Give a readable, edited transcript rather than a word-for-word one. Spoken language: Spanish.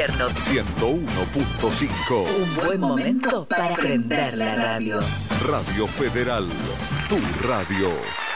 invierno. 101.5. Un buen momento para prender la radio. Radio Federal, tu radio.